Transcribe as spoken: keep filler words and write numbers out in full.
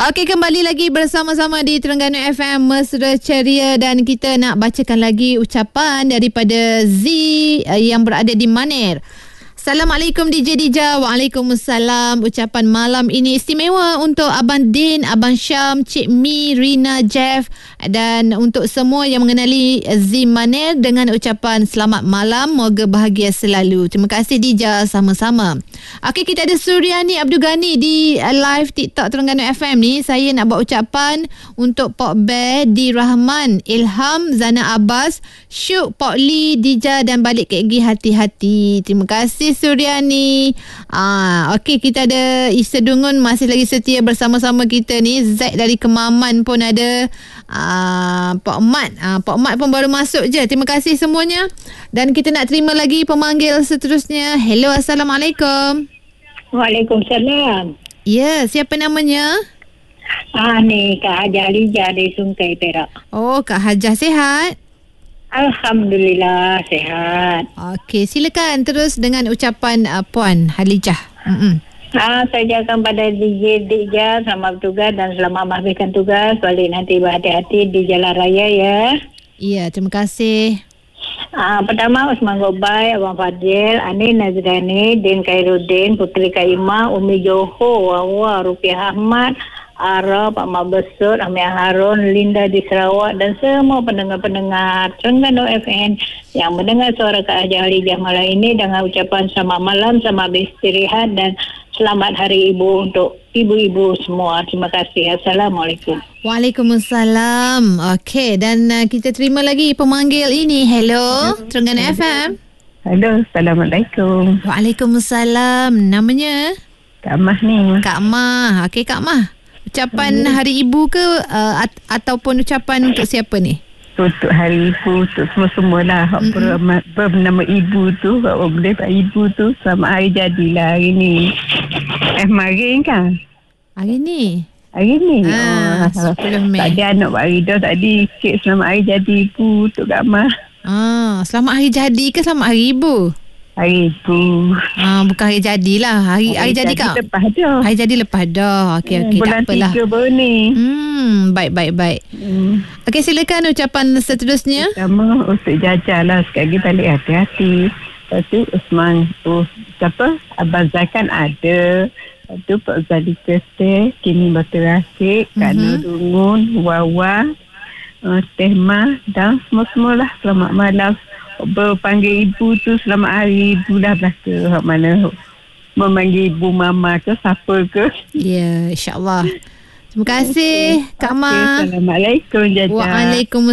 Okey, kembali lagi bersama-sama di Terengganu F M Mesra Ceria, dan kita nak bacakan lagi ucapan daripada Z uh, yang berada di Maner. Assalamualaikum D J Dija. Waalaikumsalam. Ucapan malam ini istimewa untuk Abang Din, Abang Syam, Cik Mi, Rina, Jeff, dan untuk semua yang mengenali Z Maner dengan ucapan selamat malam, moga bahagia selalu. Terima kasih Dija, sama-sama. Okey, kita ada Suryani Abdul Ghani di live TikTok Terengganu F M ni. Saya nak buat ucapan untuk Pok Bear, Di Rahman, Ilham, Zana Abbas, Syuk, Pok Lee, Dija dan balik K G hati-hati. Terima kasih Suryani. Ah, okey, kita ada Isa Dungun masih lagi setia bersama-sama kita ni. Zaid dari Kemaman pun ada. Ah, Pak Mat, ah, Pak Mat pun baru masuk je. Terima kasih semuanya. Dan kita nak terima lagi pemanggil seterusnya. Hello, Assalamualaikum. Waalaikumsalam. Ya, siapa namanya? Ah, ni Kak Hajah Lijah dari Sungai Perak. Oh, Kak Hajah sihat? Alhamdulillah sihat. Okey, silakan terus dengan ucapan uh, Puan Halijah. Mm-mm. Ah, saya ucapkan pada D J Dija selamat bertugas dan selamat menghabiskan tugas. Balik nanti berhati-hati di jalan raya ya. Ya, terima kasih. Ah, pertama Usman Gobai, Abang Fadil, Ani Nazrani, Din Khairuddin, Putri Kaimah, Umi Johor, Wawa, Rupiah Ahmad, Ara, Pak Mak Besut, Amir Harun, Linda di Sarawak dan semua pendengar-pendengar Terengganu F M yang mendengar suara Kak Hajah Halijah malam ini dengan ucapan selamat malam, selamat beristirahat dan selamat Hari Ibu untuk ibu-ibu semua. Terima kasih. Assalamualaikum. Waalaikumsalam. Okey, dan uh, kita terima lagi pemanggil ini. Hello, Terengganu F M. Halo, Assalamualaikum. Waalaikumsalam. Namanya? Kak Mah ni. Kak Mah. Okey, Kak Mah. Ucapan hmm. Hari Ibu ke uh, at- ataupun ucapan untuk siapa ni? Untuk Hari Ibu, untuk semua-semua lah. Mm-hmm. Bernama Ibu tu, kalau boleh Pak Ibu tu, selamat hari jadilah hari ni. Eh, marin kan? Hari ni? Hari ni? Ah, oh, sepuluh Mei. Tadi anak Pak Rida tadi, kek selamat hari jadi Ibu untuk Kak Mah. Ah, selamat hari jadi ke selamat hari Ibu? Hari Ibu. Ah, bukan hari jadilah. Hari hari, hari jadi, jadi lepas dah. Hari jadi lepas dah. Okey okey, tak apalah. Bulan tiga baru ni. Hmm, baik baik baik. Hmm. Okey, silakan ucapan seterusnya. Pertama untuk Jaja lah, sekali balik hati-hati. Lepas tu Usman, oh, siapa? Abang Zakan ada. Lepas tu Pak Zalika Teh, Kini Batu Rasik, Kak mm-hmm. Nur Dungun, Wawa, uh, Teh Mah dan semua-semualah. Selamat malam. Berpanggil ibu tu selamat hari ibu dah belaka. Hak mana memanggil ibu mama ke siapa ke. Ya, insyaAllah. Terima kasih Kak Mah. Assalamualaikum Jaja. Waalaikumsalam.